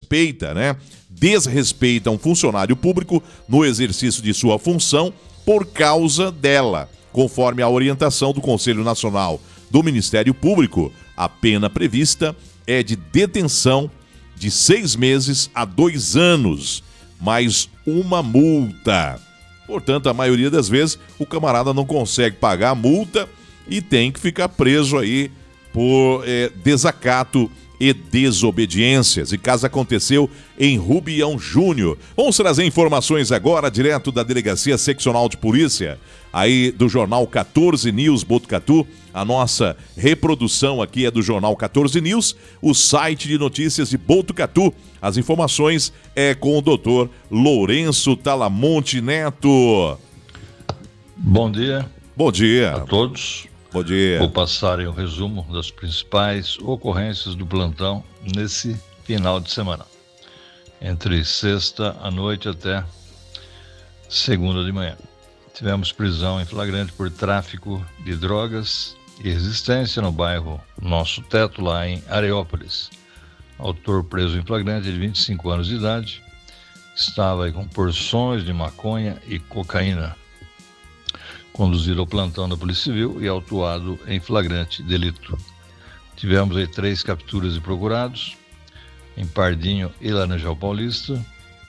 respeita, né? Desrespeita um funcionário público no exercício de sua função por causa dela. Conforme a orientação do Conselho Nacional do Ministério Público, a pena prevista é de detenção de 6 meses a 2 anos, mais uma multa. Portanto, a maioria das vezes, o camarada não consegue pagar a multa e tem que ficar preso aí por desacato e desobediências. E caso aconteceu em Rubião Júnior. Vamos trazer informações agora, direto da Delegacia Seccional de Polícia, aí do Jornal 14 News Botucatu. A nossa reprodução aqui é do Jornal 14 News, o site de notícias de Botucatu. As informações é com o Dr. Lourenço Talamonte Neto. Bom dia. Bom dia a todos. Bom dia. Vou passar o resumo das principais ocorrências do plantão nesse final de semana. Entre sexta à noite até segunda de manhã. Tivemos prisão em flagrante por tráfico de drogas e resistência no bairro Nosso Teto, lá em Areópolis. Autor preso em flagrante de 25 anos de idade, estava aí com porções de maconha e cocaína. Conduzido ao plantão da Polícia Civil e autuado em flagrante delito. Tivemos aí 3 capturas de procurados, em Pardinho e Laranjal Paulista.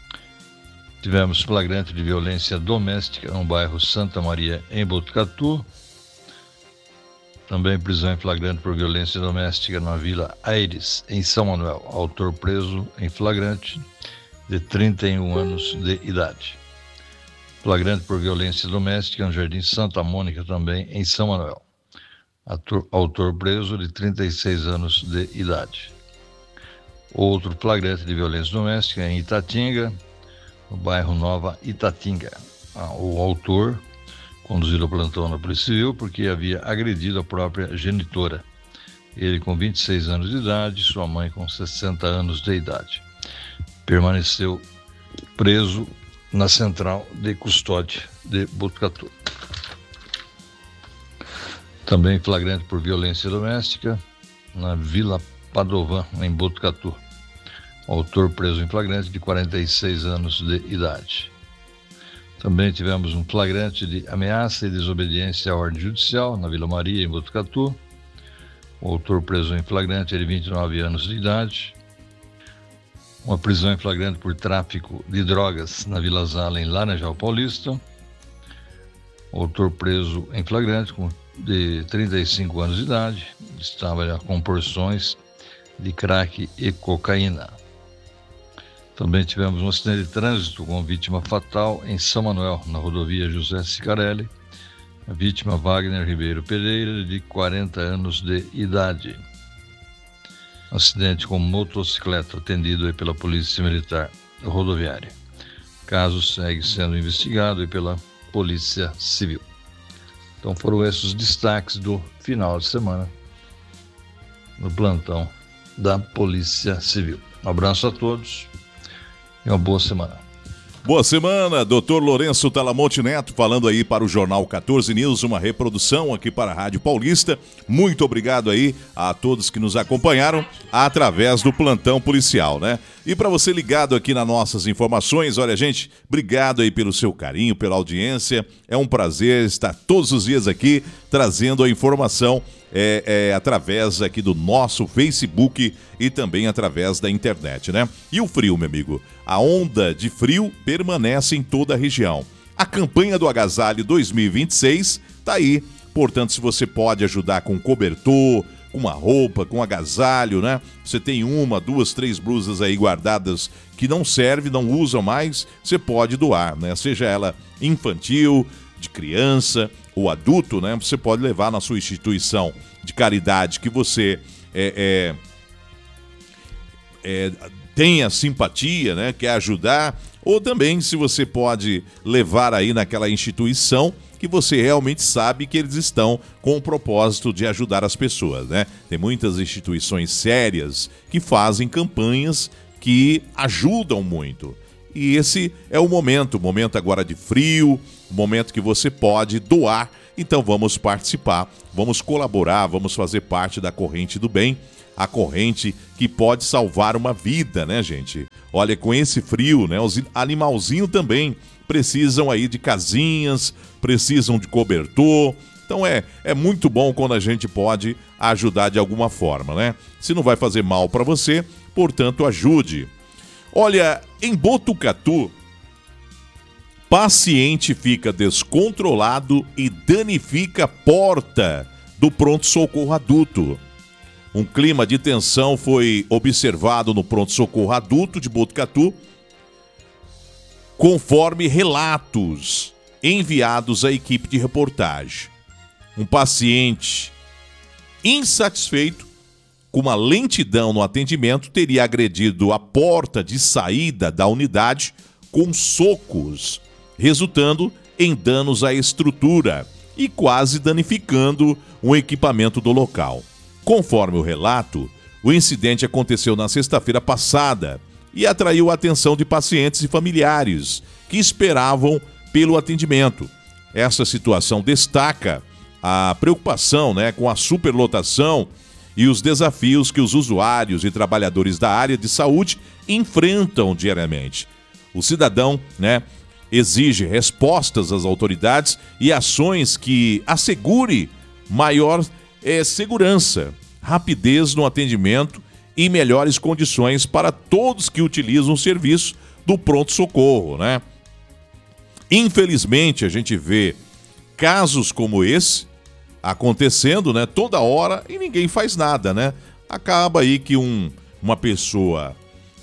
Tivemos flagrante de violência doméstica no bairro Santa Maria, em Botucatu. Também prisão em flagrante por violência doméstica na Vila Aires, em São Manuel. Autor preso em flagrante de 31 anos de idade. Flagrante por violência doméstica no Jardim Santa Mônica, também em São Manuel. Autor preso de 36 anos de idade. Outro flagrante de violência doméstica em Itatinga, no bairro Nova Itatinga. O autor conduzido ao plantão da Polícia Civil porque havia agredido a própria genitora. Ele com 26 anos de idade, sua mãe com 60 anos de idade. Permaneceu preso na Central de Custódia de Botucatu. Também flagrante por violência doméstica na Vila Padovan, em Botucatu. Autor preso em flagrante de 46 anos de idade. Também tivemos um flagrante de ameaça e desobediência à ordem judicial na Vila Maria, em Botucatu. O autor preso em flagrante de 29 anos de idade. Uma prisão em flagrante por tráfico de drogas na Vila Zala, em Laranjal Paulista. O autor preso em flagrante de 35 anos de idade. Estava já com porções de crack e cocaína. Também tivemos um acidente de trânsito com vítima fatal em São Manuel, na rodovia José Sicarelli. A vítima Wagner Ribeiro Pereira, de 40 anos de idade. Acidente com motocicleta atendido pela Polícia Militar Rodoviária. O caso segue sendo investigado pela Polícia Civil. Então foram esses os destaques do final de semana no plantão da Polícia Civil. Um abraço a todos e uma boa semana. Boa semana, Dr. Lourenço Talamonte Neto, falando aí para o Jornal 14 News, uma reprodução aqui para a Rádio Paulista. Muito obrigado aí a todos que nos acompanharam através do plantão policial, né? E para você ligado aqui nas nossas informações, olha, gente, obrigado aí pelo seu carinho, pela audiência. É um prazer estar todos os dias aqui trazendo a informação através aqui do nosso Facebook e também através da internet, né? E o frio, meu amigo? A onda de frio permanece em toda a região. A campanha do Agasalho 2026 tá aí. Portanto, se você pode ajudar com cobertor, com uma roupa, com agasalho, né? Você tem 1, 2, 3 blusas aí guardadas que não servem, não usam mais, você pode doar, né? Seja ela infantil, de criança ou adulto, né? Você pode levar na sua instituição de caridade que você tenha simpatia, né? Quer ajudar, ou também se você pode levar aí naquela instituição que você realmente sabe que eles estão com o propósito de ajudar as pessoas, né? Tem muitas instituições sérias que fazem campanhas que ajudam muito. E esse é o momento agora de frio, o momento que você pode doar. Então vamos participar, vamos colaborar, vamos fazer parte da corrente do bem, a corrente que pode salvar uma vida, né, gente? Olha, com esse frio, né, os animalzinhos também precisam aí de casinhas, precisam de cobertor. Então é muito bom quando a gente pode ajudar de alguma forma, né? Se não vai fazer mal para você, portanto, ajude. Olha, em Botucatu, paciente fica descontrolado e danifica a porta do pronto-socorro adulto. Um clima de tensão foi observado no pronto-socorro adulto de Botucatu, conforme relatos enviados à equipe de reportagem. Um paciente insatisfeito com uma lentidão no atendimento teria agredido a porta de saída da unidade com socos, resultando em danos à estrutura e quase danificando o equipamento do local. Conforme o relato, o incidente aconteceu na sexta-feira passada e atraiu a atenção de pacientes e familiares que esperavam pelo atendimento. Essa situação destaca a preocupação, com a superlotação e os desafios que os usuários e trabalhadores da área de saúde enfrentam diariamente. O cidadão, exige respostas às autoridades e ações que assegure maior segurança, rapidez no atendimento e melhores condições para todos que utilizam o serviço do pronto-socorro, Infelizmente, a gente vê casos como esse acontecendo, toda hora e ninguém faz nada, Acaba aí que uma pessoa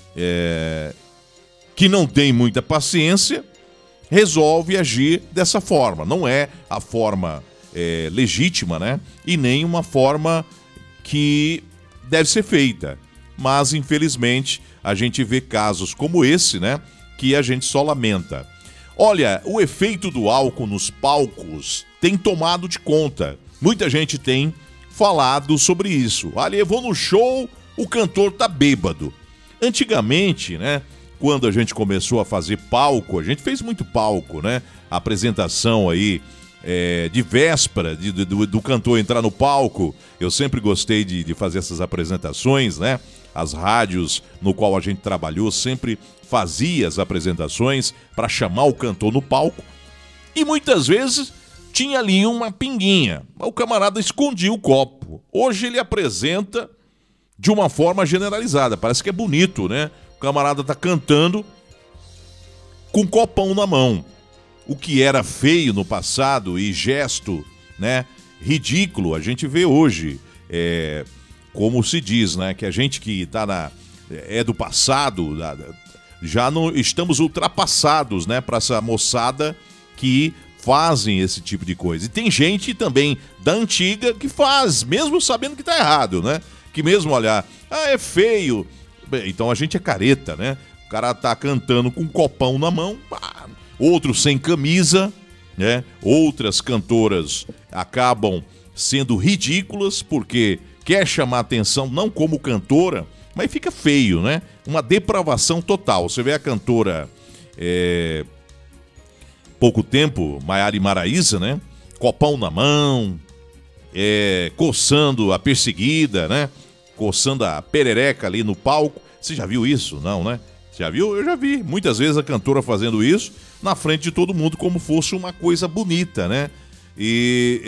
que não tem muita paciência resolve agir dessa forma. Não é a forma legítima, e nem uma forma que deve ser feita. Mas, infelizmente, a gente vê casos como esse, que a gente só lamenta. Olha, o efeito do álcool nos palcos tem tomado de conta. Muita gente tem falado sobre isso. Ali, eu vou no show, o cantor tá bêbado. Antigamente, quando a gente começou a fazer palco, a gente fez muito palco, A apresentação aí de véspera do cantor entrar no palco. Eu sempre gostei de fazer essas apresentações, As rádios no qual a gente trabalhou sempre fazia as apresentações para chamar o cantor no palco. E muitas vezes tinha ali uma pinguinha. O camarada escondia o copo. Hoje ele apresenta de uma forma generalizada. Parece que é bonito, O camarada tá cantando com um copão na mão. O que era feio no passado e gesto, ridículo, a gente vê hoje. Como se diz, que a gente que tá é do passado, já não estamos ultrapassados, para essa moçada que fazem esse tipo de coisa. E tem gente também da antiga que faz, mesmo sabendo que tá errado, Que mesmo olhar, é feio. Então a gente é careta, O cara tá cantando com um copão na mão, outro sem camisa, Outras cantoras acabam sendo ridículas porque quer chamar atenção não como cantora, mas fica feio, Uma depravação total. Você vê a cantora pouco tempo, Maiara e Maraíza, Copão na mão, coçando a perseguida, Coçando a perereca ali no palco. Você já viu isso? Não, Já viu? Eu já vi. Muitas vezes a cantora fazendo isso na frente de todo mundo como fosse uma coisa bonita, E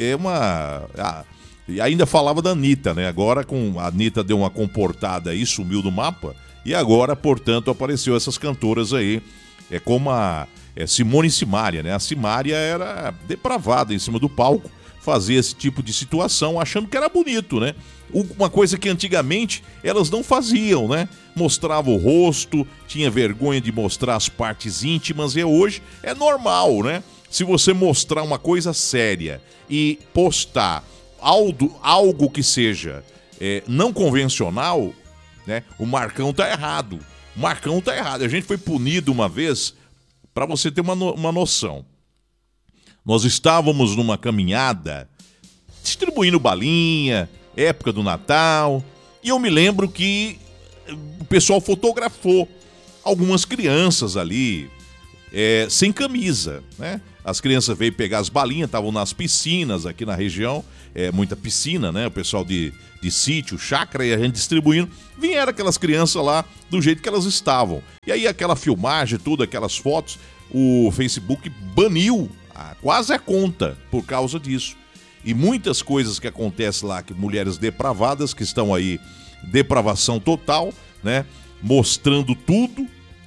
e ainda falava da Anitta, Agora a Anitta deu uma comportada aí, sumiu do mapa. E agora, portanto, apareceu essas cantoras aí. Como a Simone e Simária, A Simária era depravada em cima do palco, fazia esse tipo de situação achando que era bonito, Uma coisa que antigamente elas não faziam, Mostrava o rosto, tinha vergonha de mostrar as partes íntimas e hoje é normal, Se você mostrar uma coisa séria e postar algo que seja não convencional, o Marcão tá errado. O Marcão tá errado. A gente foi punido uma vez, para você ter uma noção. Nós estávamos numa caminhada, distribuindo balinha, época do Natal, e eu me lembro que o pessoal fotografou algumas crianças ali, sem camisa, As crianças veio pegar as balinhas, estavam nas piscinas aqui na região, muita piscina, né? O pessoal de sítio, chácara, e a gente distribuindo. Vieram aquelas crianças lá do jeito que elas estavam. E aí aquela filmagem, tudo, aquelas fotos, o Facebook baniu quase a conta por causa disso. E muitas coisas que acontecem lá, que mulheres depravadas, que estão aí, depravação total, né? Mostrando tudo.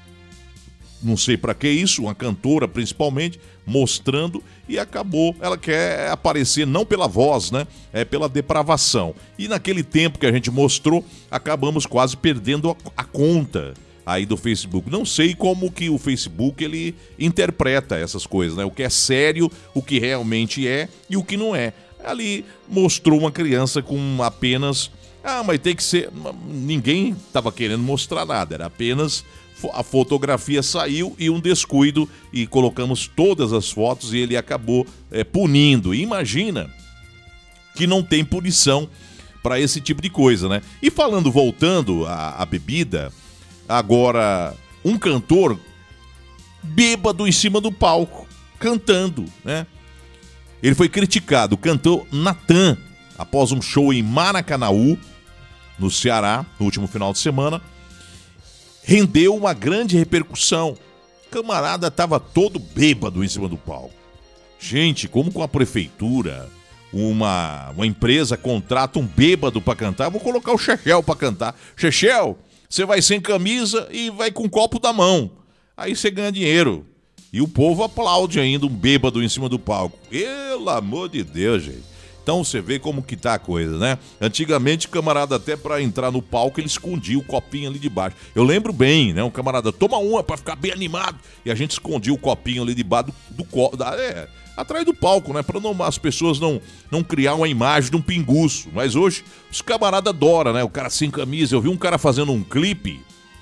Não sei pra que isso, uma cantora principalmente, mostrando, e acabou. Ela quer aparecer não pela voz, né? É pela depravação. E naquele tempo que a gente mostrou, acabamos quase perdendo a conta aí do Facebook. Não sei como que o Facebook ele interpreta essas coisas, né? O que é sério, o que realmente é e o que não é. Ali mostrou uma criança com apenas... mas tem que ser... Ninguém estava querendo mostrar nada, era apenas... A fotografia saiu e um descuido, e colocamos todas as fotos e ele acabou punindo. E imagina que não tem punição para esse tipo de coisa, né? E voltando à bebida, agora um cantor bêbado em cima do palco, cantando, né? Ele foi criticado, o cantor Natan, após um show em Maracanaú, no Ceará, no último final de semana, rendeu uma grande repercussão. O camarada estava todo bêbado em cima do palco. Gente, como com a prefeitura, uma empresa contrata um bêbado para cantar, vou colocar o Chechel para cantar. Chechel, você vai sem camisa e vai com um copo na mão. Aí você ganha dinheiro. E o povo aplaude ainda um bêbado em cima do palco. Pelo amor de Deus, gente. Então você vê como que tá a coisa, né? Antigamente, o camarada, até pra entrar no palco, ele escondia o copinho ali de baixo. Eu lembro bem, né? Um camarada, toma uma pra ficar bem animado. E a gente escondia o copinho ali debaixo do copo. Atrás do palco, né? Pra as pessoas não criar uma imagem de um pinguço. Mas hoje, os camaradas adoram, né? O cara sem camisa. Eu vi um cara fazendo um clipe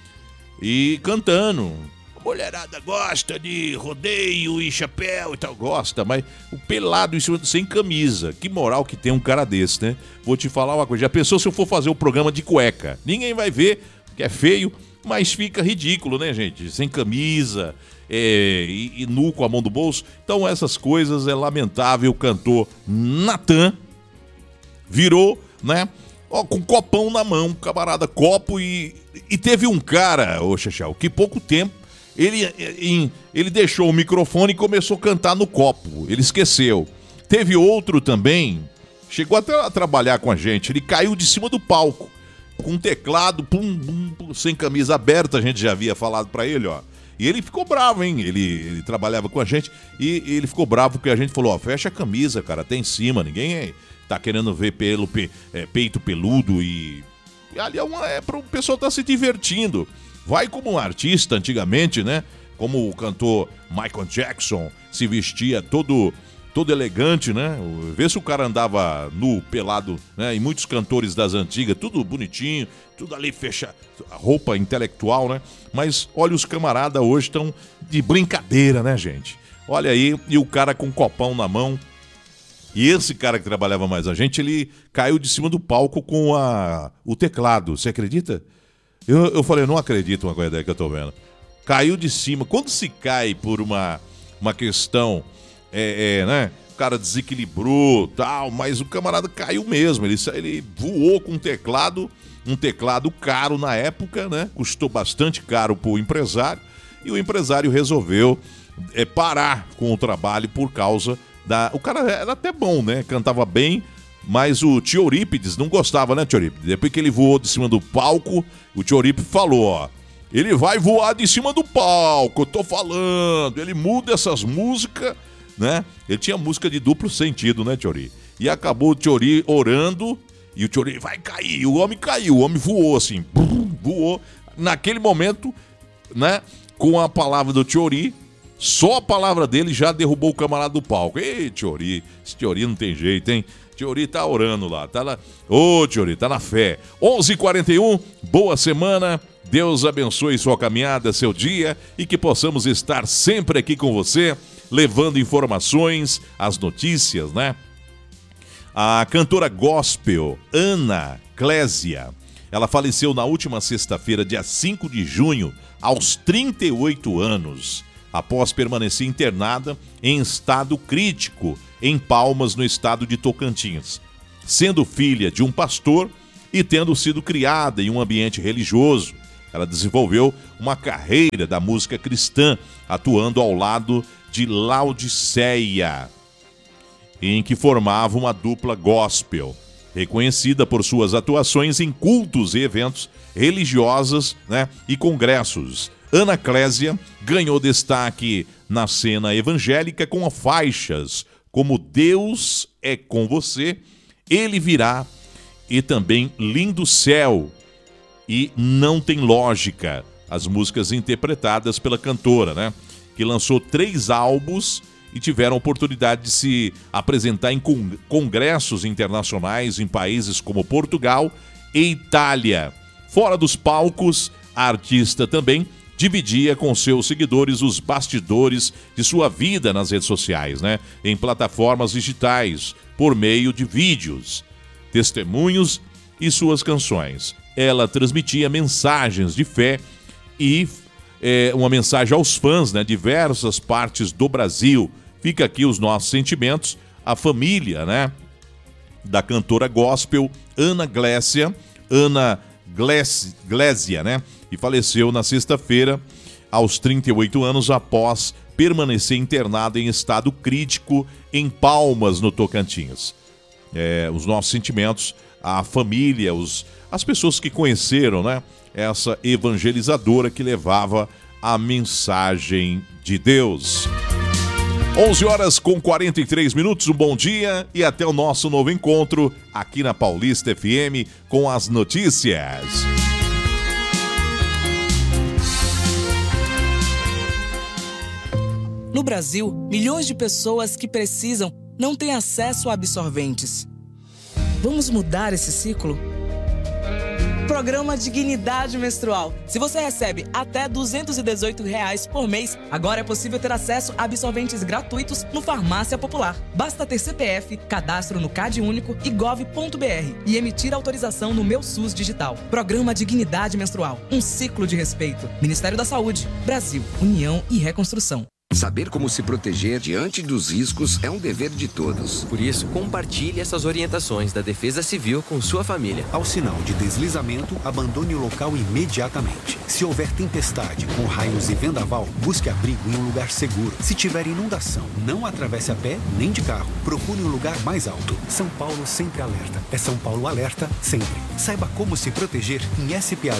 e cantando. Mulherada gosta de rodeio e chapéu e tal, gosta, mas o pelado em cima, sem camisa, que moral que tem um cara desse, né? Vou te falar uma coisa, já pensou se eu for fazer o programa de cueca? Ninguém vai ver, porque é feio, mas fica ridículo, né, gente? Sem camisa, e nu com a mão do bolso. Então essas coisas é lamentável. O cantor Natan virou, né? Com um copão na mão, camarada, copo, e teve um cara, ô Chechel, que pouco tempo ele deixou o microfone e começou a cantar no copo. Ele esqueceu. Teve outro também, chegou até a trabalhar com a gente. Ele caiu de cima do palco, com um teclado, sem camisa aberta. A gente já havia falado pra ele, ó. E ele ficou bravo, hein? Ele trabalhava com a gente e ele ficou bravo porque a gente falou, ó, fecha a camisa, cara, até em cima. Ninguém tá querendo ver peito peludo e ali para o pessoal tá se divertindo. Vai como um artista antigamente, né? Como o cantor Michael Jackson se vestia todo elegante, né? Vê se o cara andava nu, pelado, né? E muitos cantores das antigas, tudo bonitinho, tudo ali fecha, roupa intelectual, né? Mas olha, os camaradas hoje estão de brincadeira, né, gente? Olha aí, e o cara com um copão na mão. E esse cara que trabalhava mais a gente, ele caiu de cima do palco com o teclado, você acredita? Eu falei, não acredito uma coisa que eu tô vendo. Caiu de cima. Quando se cai por uma questão, né? O cara desequilibrou, tal, mas o camarada caiu mesmo. Ele voou com um teclado caro na época, né? Custou bastante caro pro empresário. E o empresário resolveu parar com o trabalho por causa O cara era até bom, né? Cantava bem. Mas o Tio Eurípides não gostava, né, Tio Eurípides? Depois que ele voou de cima do palco, o Tio Eurípides falou, ó, ele vai voar de cima do palco, eu tô falando. Ele muda essas músicas, né? Ele tinha música de duplo sentido, né, Tio Eurípides? E acabou o Tio Eurípides orando, e o Tio Eurípides vai cair. O homem caiu, o homem voou assim, voou. Naquele momento, né, com a palavra do Tio Eurípides, só a palavra dele já derrubou o camarada do palco. Ei, Tio Eurípides, esse Tio Eurípides não tem jeito, hein? Tiori tá orando lá, tá lá. Ô, Tiori, tá na fé. 11h41, boa semana. Deus abençoe sua caminhada, seu dia, e que possamos estar sempre aqui com você, levando informações, as notícias, né? A cantora gospel Ana Clésia, ela faleceu na última sexta-feira, dia 5 de junho, aos 38 anos. após permanecer internada em estado crítico em Palmas, no estado de Tocantins. Sendo filha de um pastor e tendo sido criada em um ambiente religioso, ela desenvolveu uma carreira da música cristã, atuando ao lado de Laodiceia, em que formava uma dupla gospel, reconhecida por suas atuações em cultos e eventos religiosos, e congressos. Ana Clésia ganhou destaque na cena evangélica com faixas como Deus é com você, Ele virá e também Lindo Céu e Não Tem Lógica, as músicas interpretadas pela cantora, que lançou 3 álbuns e tiveram a oportunidade de se apresentar em congressos internacionais em países como Portugal e Itália. Fora dos palcos, a artista também dividia com seus seguidores os bastidores de sua vida nas redes sociais, em plataformas digitais, por meio de vídeos, testemunhos e suas canções. Ela transmitia mensagens de fé e uma mensagem aos fãs, diversas partes do Brasil. Fica aqui os nossos sentimentos, a família, da cantora gospel Ana Glésia, e faleceu na sexta-feira, aos 38 anos, após permanecer internada em estado crítico em Palmas, no Tocantins. Os nossos sentimentos, a família, as pessoas que conheceram, essa evangelizadora que levava a mensagem de Deus. 11h43, um bom dia e até o nosso novo encontro aqui na Paulista FM com as notícias. No Brasil, milhões de pessoas que precisam não têm acesso a absorventes. Vamos mudar esse ciclo? Programa Dignidade Menstrual. Se você recebe até R$ 218 por mês, agora é possível ter acesso a absorventes gratuitos no Farmácia Popular. Basta ter CPF, cadastro no Cade Único e gov.br e emitir autorização no Meu SUS Digital. Programa Dignidade Menstrual. Um ciclo de respeito. Ministério da Saúde. Brasil. União e Reconstrução. Saber como se proteger diante dos riscos é um dever de todos. Por isso, compartilhe essas orientações da Defesa Civil com sua família. Ao sinal de deslizamento, abandone o local imediatamente. Se houver tempestade, com raios e vendaval, busque abrigo em um lugar seguro. Se tiver inundação, não atravesse a pé nem de carro. Procure um lugar mais alto. São Paulo sempre alerta. É São Paulo alerta sempre. Saiba como se proteger em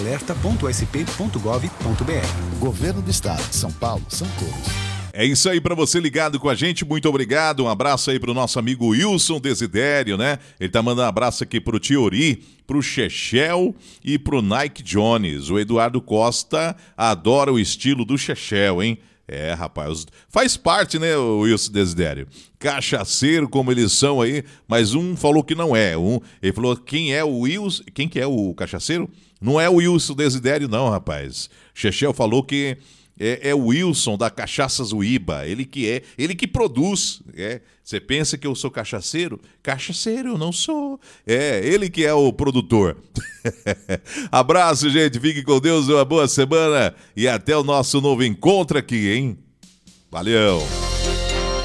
spalerta.sp.gov.br. Governo do Estado de São Paulo, são todos. É isso aí para você ligado com a gente, muito obrigado, um abraço aí pro nosso amigo Wilson Desidério, Ele tá mandando um abraço aqui pro Tiori, pro Chechel e pro Nike Jones. O Eduardo Costa adora o estilo do Chechel, hein? Rapaz, faz parte, o Wilson Desidério. Cachaceiro como eles são aí, mas um falou que não é. Ele falou, quem é o Wilson, quem que é o cachaceiro? Não é o Wilson Desidério não, rapaz. Chechel falou que é o Wilson da Cachaças Uíba, ele que produz. Você pensa que eu sou cachaceiro? Cachaceiro eu não sou. Ele que é o produtor. Abraço, gente, fique com Deus, uma boa semana e até o nosso novo encontro aqui, hein? Valeu!